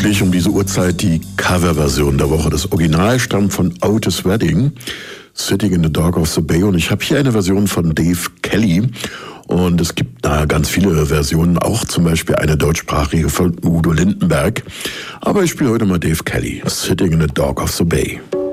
üblich um diese Uhrzeit die Coverversion der Woche. Das Original stammt von Otis Redding, Sitting in the Dark of the Bay. Und ich habe hier eine Version von Dave Kelly. Und es gibt ganz viele Versionen, auch zum Beispiel eine deutschsprachige von Udo Lindenberg. Aber ich spiele heute mal Dave Kelly, Sitting in the Dark of the Bay.